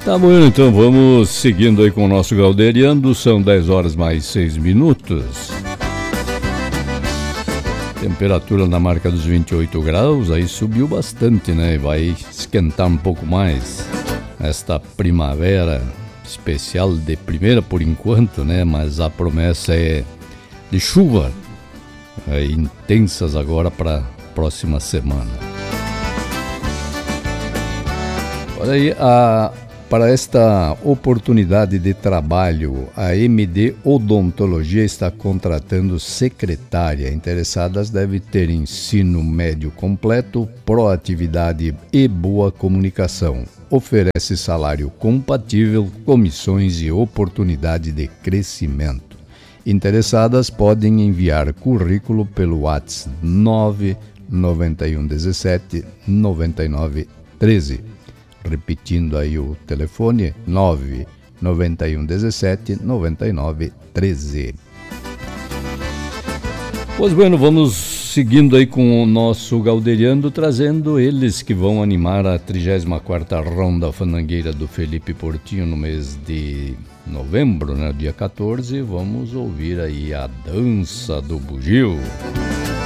Tá bom, então vamos seguindo aí com o nosso Galderiando, são 10 horas mais 6 minutos. Temperatura na marca dos 28 graus, aí subiu bastante, né? Vai esquentar um pouco mais esta primavera especial de primeira por enquanto, né? Mas a promessa é de chuva intensas agora para a próxima semana. Olha aí, para esta oportunidade de trabalho, a MD Odontologia está contratando secretária. Interessadas devem ter ensino médio completo, proatividade e boa comunicação. Oferece salário compatível, comissões e oportunidade de crescimento. Interessadas podem enviar currículo pelo WhatsApp 99117 9913. Repetindo aí o telefone, 99117 9913. Pois bueno, vamos seguindo aí com o nosso Galderiando, trazendo eles que vão animar a 34ª Ronda Fandangueira do Felipe Portinho no mês de novembro, né, dia 14. Vamos ouvir aí a Dança do Bugio.